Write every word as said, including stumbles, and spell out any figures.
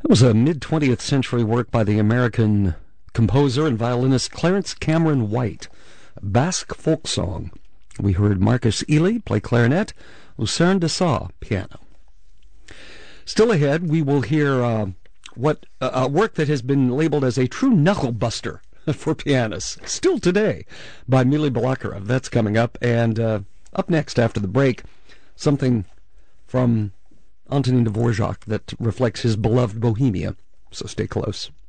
was a mid-twentieth century work by the American composer and violinist Clarence Cameron White, a Basque folk song. We heard Marcus Ely play clarinet, Lucerne de Sa piano. Still ahead, we will hear uh, what uh, a work that has been labeled as a true knuckle-buster for pianists, still today, by Mily Balakarov. That's coming up. And uh, up next after the break, something from Antonin Dvorak that reflects his beloved Bohemia. So stay close.